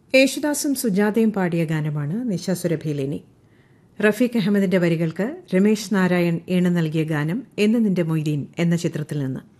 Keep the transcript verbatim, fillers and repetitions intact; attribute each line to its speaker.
Speaker 1: യേശുദാസും സുജാതയും പാടിയ ഗാനമാണ് നിശാസുരഭിയിലിനി. റഫീഖ് അഹമ്മദിന്റെ വരികൾക്ക് രമേശ് നാരായൺ ഈണം നൽകിയ ഗാനം എന്ന് നിന്റെ മൊയ്തീൻ എന്ന ചിത്രത്തിൽ നിന്ന്.